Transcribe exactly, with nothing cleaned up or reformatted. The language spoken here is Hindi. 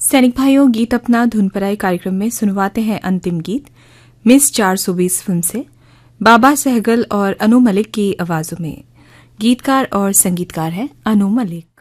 सैनिक भाइयों, गीत अपना धुन पराई कार्यक्रम में सुनवाते हैं अंतिम गीत मिस चार सौ बीस फिल्म से बाबा सहगल और अनु मलिक की आवाजों में। गीतकार और संगीतकार हैं अनु मलिक।